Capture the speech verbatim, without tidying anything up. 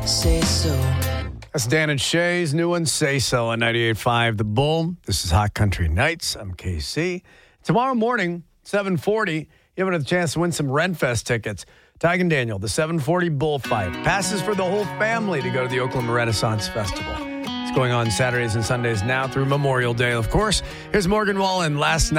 Say so. That's Dan and Shay's new one, Say So, on ninety-eight point five The Bull. This is Hot Country Nights. I'm K C. Tomorrow morning, seven forty, you have another chance to win some Renfest tickets. Tig and Daniel, the seven forty Bullfight. Passes for the whole family to go to the Oklahoma Renaissance Festival. It's going on Saturdays and Sundays now through Memorial Day, of course. Here's Morgan Wallen last night.